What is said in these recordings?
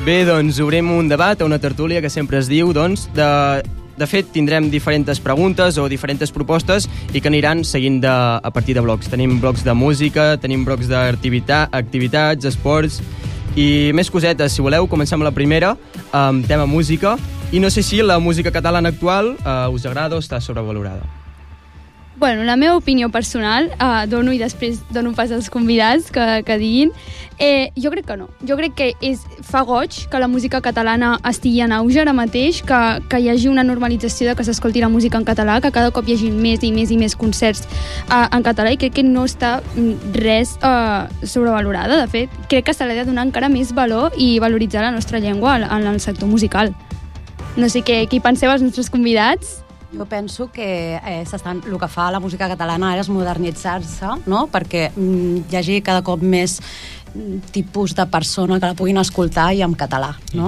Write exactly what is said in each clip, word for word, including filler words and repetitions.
Bé, doncs obrim un debat, una tertúlia que sempre es diu, doncs, de... De fet, tindrem diferents preguntes o diferents propostes i que aniran seguint de, a partir de blocs. Tenim blocs de música, tenim blocs d'activitats, activitats, esports i més cosetes. Si voleu, comencem amb la primera, amb tema música. I no sé si la música catalana actual eh, us agrada o està sobrevalorada. Bueno, la meva opinió personal, eh, dono i després dono pas als convidats que, que diguin, eh, jo crec que no. Jo crec que és, fa goig que la música catalana estigui en auge ara mateix, que, que hi hagi una normalització de que s'escolti la música en català, que cada cop hi hagi més i més i més concerts eh, en català, i crec que no està res eh, sobrevalorada. De fet, crec que se li ha de donar encara més valor i valoritzar la nostra llengua en el sector musical. No sé què, què hi penseu els nostres convidats? Jo penso que eh, s'estan, el que fa la música catalana ara és modernitzar-se, no? Perquè mm, hi hagi cada cop més tipus de persona que la puguin escoltar i en català, no?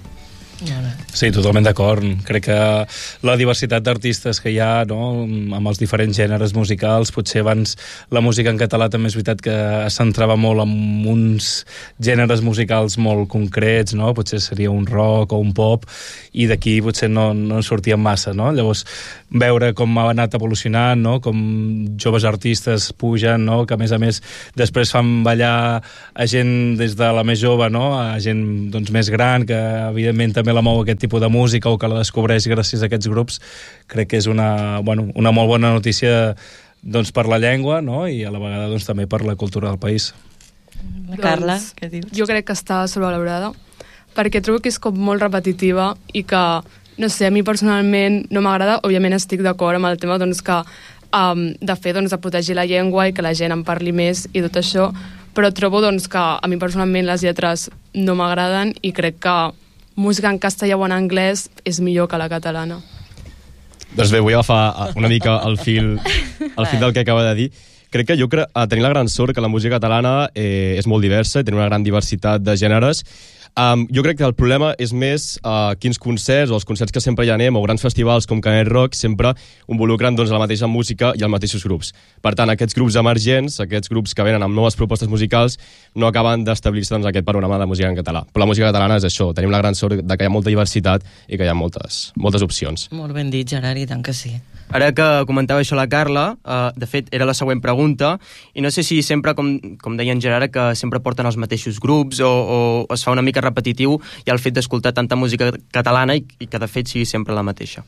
Sí, totalment d'acord. Crec que la diversitat d'artistes que hi ha, no, amb els diferents gèneres musicals, potser abans la música en català també és veritat que es centrava molt en uns gèneres musicals molt concrets, no? Potser seria un rock o un pop, i d'aquí potser no, no en sortien massa, no? Llavors, veure com ha anat evolucionant, no? Com joves artistes pugen, no? Que a més a més després fan ballar a gent des de la més jove, no? A gent doncs, més gran, que evidentment també la mou aquest tipus de música o que la descobreix gràcies a aquests grups. Crec que és una, bueno, una molt bona notícia doncs, per la llengua, no? I a la vegada doncs, també per la cultura del país. La Carla, doncs, què dius? Jo crec que està sobrevalorada perquè trobo que és com molt repetitiva i que, no sé, a mi personalment no m'agrada. Òbviament estic d'acord amb el tema doncs, que um, de fer doncs, de protegir la llengua i que la gent en parli més i tot això, però trobo doncs, que a mi personalment les lletres no m'agraden i crec que música en castellà o en anglès és millor que la catalana. Doncs bé, vull agafar una mica el fil, el fil del que acaba de dir. Crec que jo crec, tenim la gran sort que la música catalana eh, és molt diversa i tenim una gran diversitat de gèneres. Um, jo crec que el problema és més uh, quins concerts, o els concerts que sempre hi anem, o grans festivals com Canet Rock, sempre involucren doncs, la mateixa música i els mateixos grups. Per tant, aquests grups emergents, aquests grups que venen amb noves propostes musicals, no acaben d'establir-se doncs, aquest panorama de música en català. Però la música catalana és això, tenim la gran sort de que hi ha molta diversitat i que hi ha moltes, moltes opcions. Molt ben dit, Gerard, i tant que sí. Ara que comentava això la Carla, uh, de fet, era la següent pregunta, i no sé si sempre, com, com deia en Gerard, que sempre porten els mateixos grups o, o es fa una mica repetitiu i el fet d'escoltar tanta música catalana i, i que de fet sigui sempre la mateixa.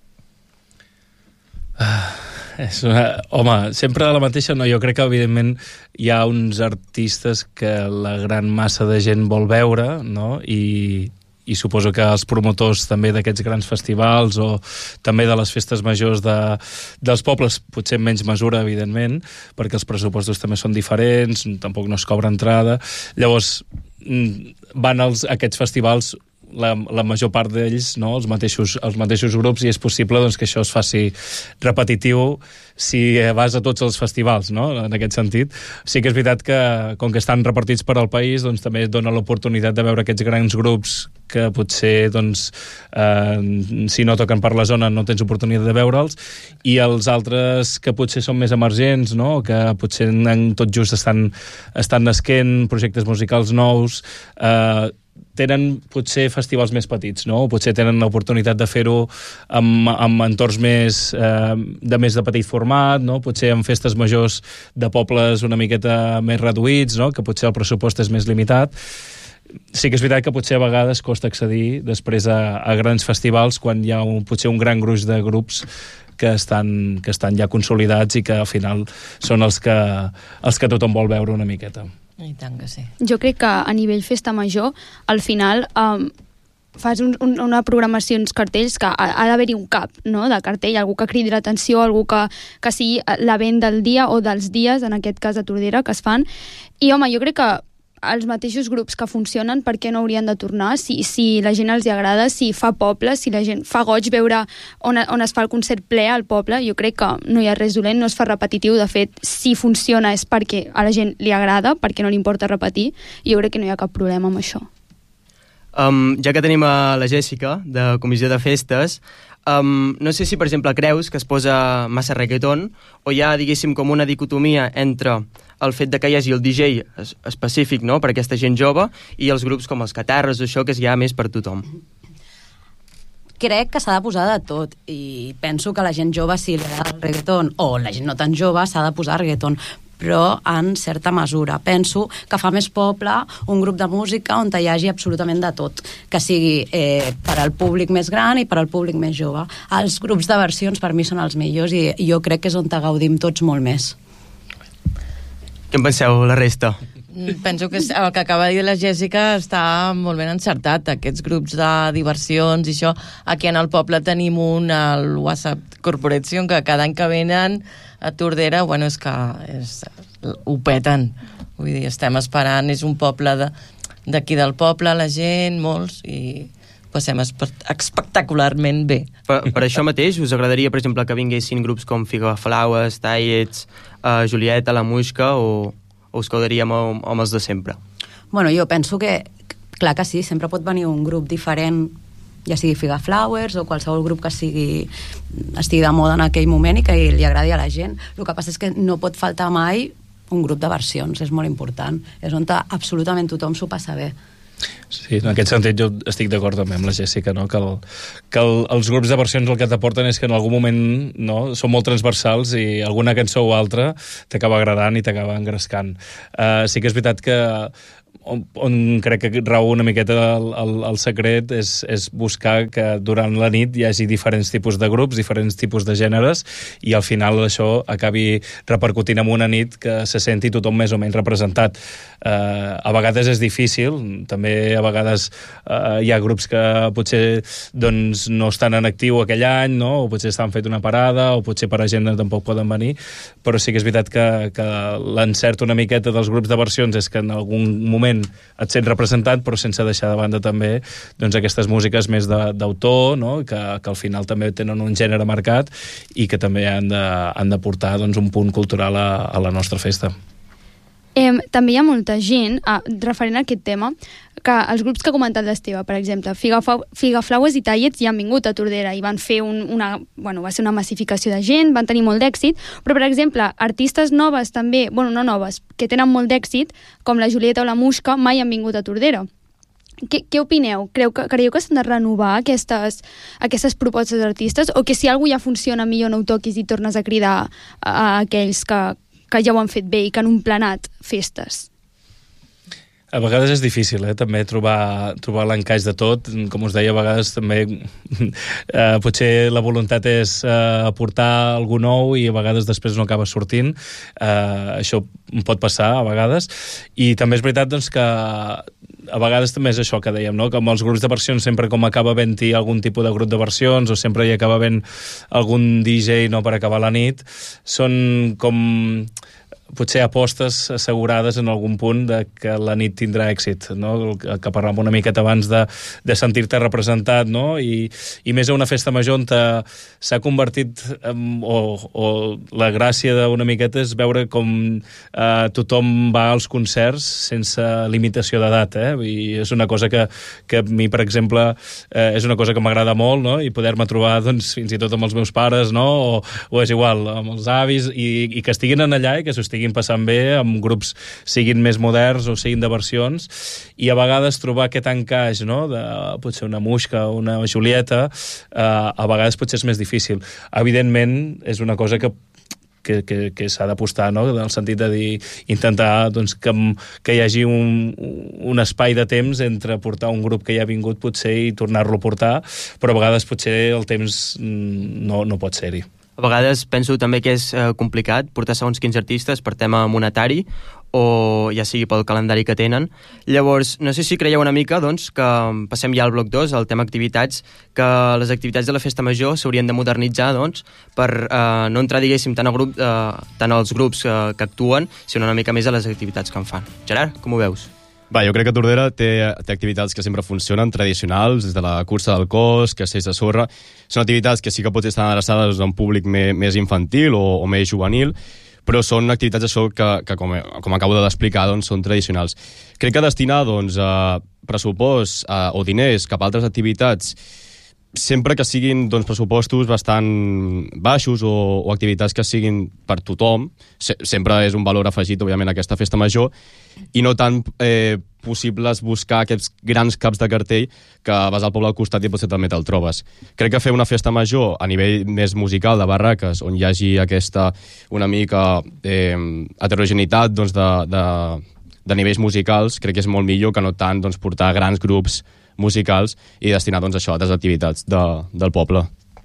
Ah, és una... Home, sempre la mateixa no. Jo crec que evidentment hi ha uns artistes que la gran massa de gent vol veure, no? I... i suposo que els promotors també d'aquests grans festivals o també de les festes majors de, dels pobles, potser en menys mesura, evidentment, perquè els pressupostos també són diferents, tampoc no es cobra entrada. Llavors, van als, a aquests festivals la, la major part d'ells, no? els, mateixos, els mateixos grups, i és possible doncs, que això es faci repetitiu si vas a tots els festivals, no? En aquest sentit. Sí que és veritat que, com que estan repartits per al país, doncs, també dona l'oportunitat de veure aquests grans grups que potser, doncs, eh, si no toquen per la zona no tens oportunitat de veure'ls, i els altres que potser són més emergents, no? Que potser en, tot just estan, estan nasquent projectes musicals nous, eh, tenen potser festivals més petits, no? O potser tenen l'oportunitat de fer-ho amb, amb entorns més, eh, de més de petit format, no? Potser amb festes majors de pobles una miqueta més reduïts, no? Que potser el pressupost és més limitat. Sí que és veritat que potser a vegades costa accedir després a, a grans festivals quan hi ha un, potser un gran gruix de grups que estan, que estan ja consolidats i que al final són els que, els que tothom vol veure una miqueta. I tant que sí. Jo crec que a nivell festa major, al final um, fas un, un, una programació, uns cartells que ha, ha d'haver-hi un cap, no?, de cartell, algú que cridi l'atenció, algú que, que sigui l'event del dia o dels dies, en aquest cas a Tordera, que es fan. I home, jo crec que els mateixos grups que funcionen, per què no haurien de tornar? Si, si la gent els agrada, si fa poble, si la gent fa goig veure on, on es fa el concert ple al poble, jo crec que no hi ha res dolent, no es fa repetitiu. De fet, si funciona és perquè a la gent li agrada, perquè no li importa repetir, i jo crec que no hi ha cap problema amb això. Um, ja que tenim a la Jèssica, de Comissió de Festes, Um, no sé si, per exemple, creus que es posa massa reggaeton o hi ha, diguéssim, com una dicotomia entre el fet de que hi hagi el D J es específic, no?, per aquesta gent jove i els grups com els Catarres o això, que és ja més per tothom. Crec que s'ha de posar de tot i penso que la gent jove, si li agrada el reggaeton, o la gent no tan jove, s'ha de posar reggaeton, però en certa mesura. Penso que fa més poble un grup de música on hi hagi absolutament de tot, que sigui eh, per al públic més gran i per al públic més jove. Els grups de versions per mi són els millors i jo crec que és on te gaudim tots molt més. Què en penseu, la resta? Penso que el que acaba de dir la Jèssica està molt ben encertat. Aquests grups de diversions i això, aquí en el poble tenim un, el WhatsApp Corporation, que cada any que venen a Tordera, bueno, és que és, ho peten. Vull dir, estem esperant, és un poble d'aquí de, del poble, la gent, molts, i passem espectacularment bé. Per, per això mateix, us agradaria, per exemple, que vinguessin grups com Figa Flaues, Tallets, uh, Julieta, La Muixca, o, o us quedaríem amb, amb els de sempre? Bueno, jo penso que, clar que sí, sempre pot venir un grup diferent, ja sigui Figa Flowers o qualsevol grup que sigui, estigui de moda en aquell moment i que li agradi a la gent. El que passa és que no pot faltar mai un grup de versions, és molt important. És on absolutament tothom s'ho passa bé. Sí, en aquest sentit jo estic d'acord també amb la Jèssica, no? que, el, que el, els grups de versions el que t'aporten és que en algun moment, no, són molt transversals i alguna cançó o altra t'acaba agradant i t'acaba engrescant. Uh, sí que és veritat que On, on crec que rau una miqueta el, el, el secret és, és buscar que durant la nit hi hagi diferents tipus de grups, diferents tipus de gèneres, i al final això acabi repercutint en una nit que se senti tothom més o menys representat. Eh, a vegades és difícil, també a vegades eh, hi ha grups que potser doncs, no estan en actiu aquell any, no? O potser estan fet una parada, o potser per agenda tampoc poden venir, però sí que és veritat que, que l'encert una miqueta dels grups de versions és que en algun moment et sents representat, però sense deixar de banda també doncs, aquestes músiques més d'autor, no? que, que al final també tenen un gènere marcat i que també han de, han de portar doncs, un punt cultural a, a la nostra festa. Eh, també hi ha molta gent, ah, referent a aquest tema, que els grups que ha comentat l'Esteve, per exemple, Figa, Figa Flaues i Tallets ja han vingut a Tordera i van fer un, una, bueno, va ser una massificació de gent, van tenir molt d'èxit, però, per exemple, artistes noves també, bueno, no noves, que tenen molt d'èxit, com la Julieta o la Muixca, mai han vingut a Tordera. Què, què opineu? Creu que, creieu que s'han de renovar aquestes, aquestes propostes d'artistes, o que si alguna ja funciona millor no ho toquis i tornes a cridar a, a aquells que, que ja ho han fet bé i que han emplenat festes? A vegades és difícil, eh, també trobar, trobar l'encaix de tot. Com us deia, a vegades també eh, potser la voluntat és eh, aportar algú nou i a vegades després no acaba sortint. Eh, això pot passar a vegades. I també és veritat doncs, que a vegades també és això que dèiem, no? Que amb els grups de versions sempre com acaba havent-hi algun tipus de grup de versions o sempre hi acaba havent algun D J, no, per acabar la nit. Són com potser apostes assegurades en algun punt de que la nit tindrà èxit, no? El que parlàvem una miqueta abans de, de sentir-te representat, no? I, i més a una festa major on s'ha convertit en, o, o la gràcia d'una miqueta és veure com eh, tothom va als concerts sense limitació d'edat, eh? I és una cosa que, que a mi, per exemple, eh, és una cosa que m'agrada molt, no? I poder-me trobar doncs, fins i tot amb els meus pares, no? O, o és igual, amb els avis, i, i que estiguin en allà i que s'ho estiguin passant bé, amb grups siguin més moderns o siguin de versions, i a vegades trobar aquest encaix, no? De potser una Muixca o una Julieta, eh, a vegades potser és més difícil. Evidentment, és una cosa que que, que, que s'ha d'apostar, no? En el sentit de dir, intentar doncs, que, que hi hagi un, un espai de temps entre portar un grup que ja ha vingut potser i tornar-lo a portar, però a vegades potser el temps no, no pot ser-hi. A vegades penso també que és eh, complicat portar segons quins artistes per tema monetari o ja sigui pel calendari que tenen. Llavors, no sé si creieu una mica doncs, que passem ja al bloc dos, al tema activitats, que les activitats de la festa major s'haurien de modernitzar doncs, per eh, no entrar, diguéssim, tant, al grup, eh, tant als grups eh, que actuen, sinó una mica més a les activitats que en fan. Gerard, com ho veus? Va, jo crec que Tordera té, té activitats que sempre funcionen, tradicionals, des de la cursa del cos, castells de sorra. Són activitats que sí que potser estan adreçades a un públic més, més infantil o, o més juvenil, però són activitats això que, que com, com acabo d'explicar, doncs, són tradicionals. Crec que destinar doncs, a pressupost a, o diners cap a altres activitats sempre que siguin doncs, pressupostos bastant baixos o, o activitats que siguin per tothom, se sempre és un valor afegit, òbviament, a aquesta festa major, i no tant eh, possibles buscar aquests grans caps de cartell que vas al poble al costat i potser també te'l trobes. Crec que fer una festa major a nivell més musical, de barraques, on hi hagi aquesta una mica eh, heterogeneïtat doncs, de, de, de nivells musicals, crec que és molt millor que no tant doncs, portar grans grups musicals i destinar doncs, això a altres activitats de, del poble.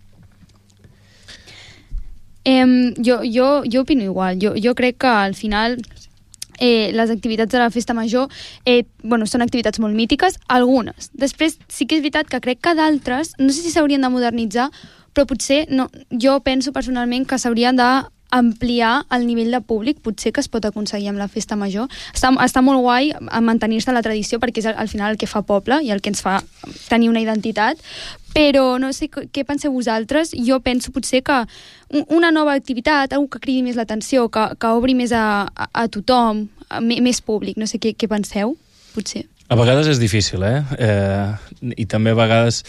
Eh, jo, jo, jo opino igual. Jo, jo crec que al final eh, les activitats de la festa major eh, bueno, són activitats molt mítiques, algunes. Després sí que és veritat que crec que d'altres, no sé si s'haurien de modernitzar, però potser no, jo penso personalment que s'haurien de ampliar el nivell de públic, potser que es pot aconseguir amb la festa major. Està, està molt guai mantenir-se la tradició perquè és al final el que fa poble i el que ens fa tenir una identitat, però no sé què penseu vosaltres. Jo penso potser que una nova activitat, algú que cridi més l'atenció, que, que obri més a, a, a tothom, a, més públic, no sé què, què penseu, potser. A vegades és difícil, eh? eh I també a vegades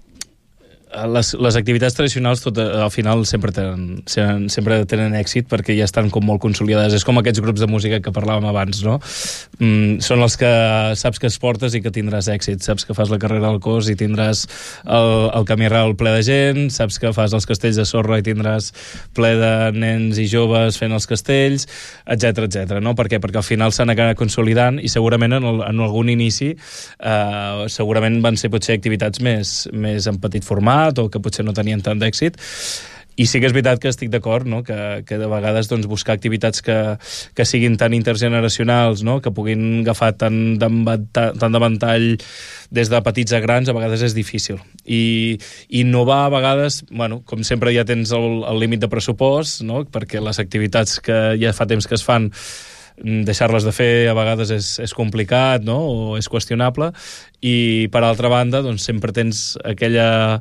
les, les activitats tradicionals tot, al final sempre tenen, sempre tenen èxit perquè ja estan com molt consolidades. És com aquests grups de música que parlàvem abans, no? Mm, són els que saps que es portes i que tindràs èxit. Saps que fas la carrera al cos i tindràs el, el camí ral ple de gent, saps que fas els castells de sorra i tindràs ple de nens i joves fent els castells, etcètera, etcètera, no? Per què? Perquè al final s'han anat consolidant i segurament en, el, en algun inici eh, segurament van ser potser activitats més, més en petit format o que potser no tenien tant d'èxit. I sí que és veritat que estic d'acord, no? que, que de vegades doncs, buscar activitats que, que siguin tan intergeneracionals, no? Que puguin agafar tant de ventall des de petits a grans, a vegades és difícil. I, i innovar a vegades, bueno, com sempre ja tens el, el límit de pressupost, no? Perquè les activitats que ja fa temps que es fan deixar-les de fer a vegades és, és complicat, no? O és qüestionable, i per altra banda doncs, sempre tens aquella,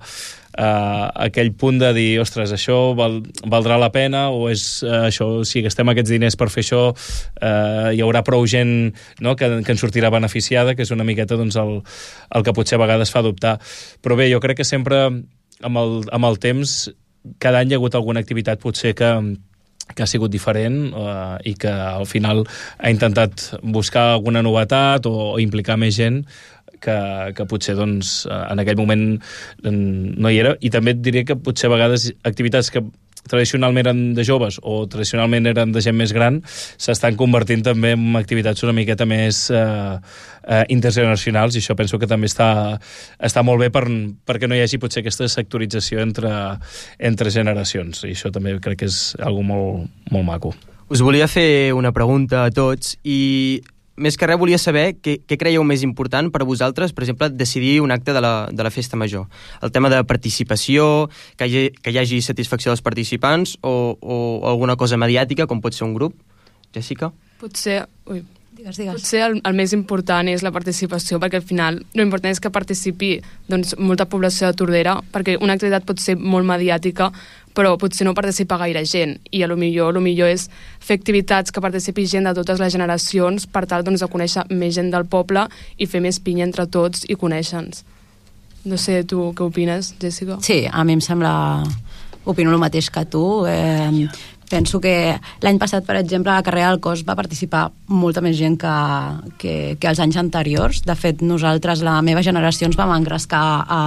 uh, aquell punt de dir, ostres, això val, valdrà la pena, o és uh, això, si gastem aquests diners per fer això, uh, hi haurà prou gent, no? que, que en sortirà beneficiada, que és una miqueta doncs, el, el que potser a vegades fa dubtar. Però bé, jo crec que sempre amb el, amb el temps cada any hi ha hagut alguna activitat potser que que ha sigut diferent eh, i que al final ha intentat buscar alguna novetat o, o implicar més gent que, que potser doncs, en aquell moment no hi era. I també et diré que potser a vegades activitats que tradicionalment eren de joves o tradicionalment eren de gent més gran s'estan convertint també en activitats una miqueta més eh, eh, intergeneracionals, i això penso que també està, està molt bé per, perquè no hi hagi potser aquesta sectorització entre, entre generacions, i això també crec que és algo molt, molt maco. Us volia fer una pregunta a tots i més que res volia saber què, què creieu més important per a vosaltres, per exemple, decidir un acte de la, de la festa major. El tema de participació, que hi hagi, que hi hagi satisfacció dels participants o, o alguna cosa mediàtica, com pot ser un grup. Jessica? Potser... Ui. Digues, digues. Potser el, el més important és la participació, perquè al final l'important és que participi doncs, molta població de Tordera, perquè una activitat pot ser molt mediàtica, però potser no participa gaire gent, i a lo millor, lo millor és fer activitats que participi gent de totes les generacions per tal doncs, de conèixer més gent del poble i fer més pinya entre tots i conèixer-nos. No sé, tu què opines, Jessica? Sí, a mi em sembla... Opino el mateix que tu. Eh, penso que l'any passat, per exemple, a la carrera del cos va participar molta més gent que, que, que els anys anteriors. De fet, nosaltres, la meva generació, ens vam engrescar a,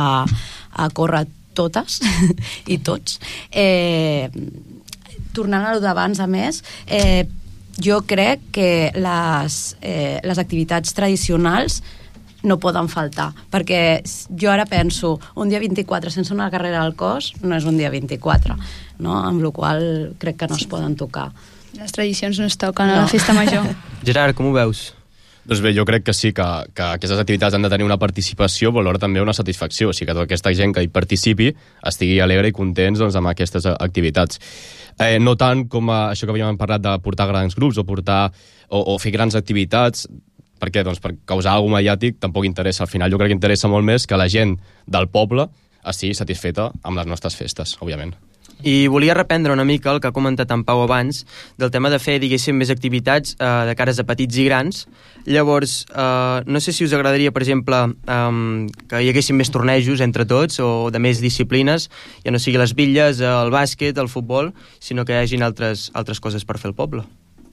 a córrer totes i tots. Eh, tornant a lo d'abans, a més, eh, jo crec que les, eh, les activitats tradicionals no poden faltar, perquè jo ara penso, un dia vint-i-quatre sense una carrera al cos no és un dia vint-i-quatre, no? Amb la qual crec que no es poden tocar. Les tradicions no es toquen no. a la festa major. Gerard, com ho veus? Doncs bé, jo crec que sí, que, que aquestes activitats han de tenir una participació, però alhora també una satisfacció, o sigui que tota aquesta gent que hi participi estigui alegre i contents doncs, amb aquestes activitats. Eh, no tant com a, això que havíem parlat de portar grans grups o, portar, o, o fer grans activitats, perquè doncs, per causar alguna cosa mediàtic tampoc interessa. Al final jo crec que interessa molt més que la gent del poble estigui satisfeta amb les nostres festes, òbviament. I volia reprendre una mica el que ha comentat en Pau abans, del tema de fer, diguéssim, més activitats eh, de cares a petits i grans. Llavors, eh, no sé si us agradaria, per exemple, eh, que hi haguessin més tornejos entre tots, o de més disciplines, ja no sigui les bitlles, el bàsquet, el futbol, sinó que hi hagin altres, altres coses per fer al poble.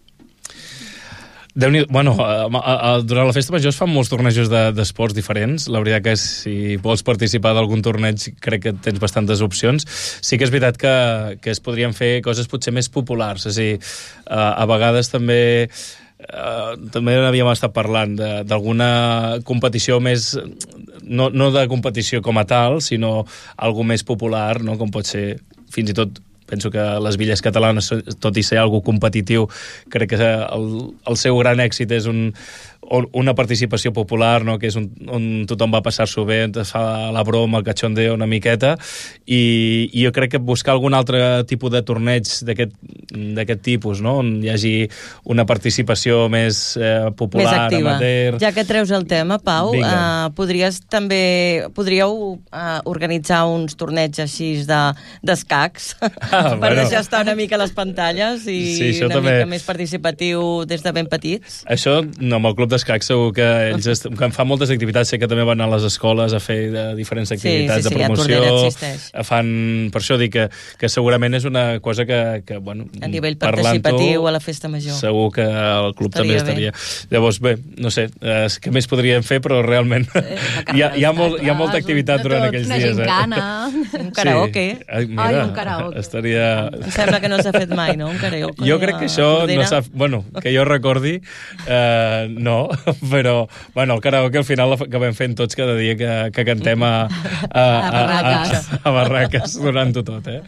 Déu-n'hi... Bueno, a, a, a, durant la festa major es fan molts tornejos d'esports de, diferents. La veritat que si vols participar d'algun torneig crec que tens bastantes opcions. Sí que és veritat que, que es podrien fer coses potser més populars. És a dir, a, a vegades també... Uh, també n'havíem estat parlant d'alguna competició més, no, no de competició com a tal, sinó algo més popular, no? Com pot ser fins i tot, penso que les Villes Catalanes, tot i ser algo competitiu, crec que el, el seu gran èxit és un, una participació popular, no? Que és un, on tothom va passar-s'ho bé, es fa la broma, el cachondeo una miqueta, i, i jo crec que buscar algun altre tipus de torneig d'aquest tipus, no? On hi hagi una participació més eh, popular, més activa. Amateur... Ja que treus el tema, Pau, eh, podries també podríeu eh, organitzar uns torneigs així d'escacs de, ah, per bueno. deixar estar una mica les pantalles i sí, una també... mica més participatiu des de ben petits? Això, no, amb el club d'escac segur que ells est... que fan moltes activitats, sé que també van a les escoles a fer de diferents activitats sí, sí, sí, de promoció, fan, per això dic que, que segurament és una cosa que, que bueno, a nivell participatiu a la festa major segur que el club estaria també estaria bé. Llavors bé, no sé, eh, què més podríem fer, però realment eh, hi, ha, hi, ha molt, hi ha molta activitat durant tot, aquells dies eh? Un karaoke sí. Ai, mira, Ai, un karaoke estaria... Em sembla que no s'ha fet mai, no? Un karaoke jo crec que això no s'ha... Bueno, que jo recordi eh, no, però bueno, el karaoke al final acabem fent tots cada dia que, que cantem a, a, a, barraques. a, a barraques durant-ho tot, eh?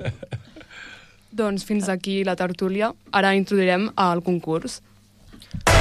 Doncs fins aquí la tertúlia. Ara introduirem el concurs.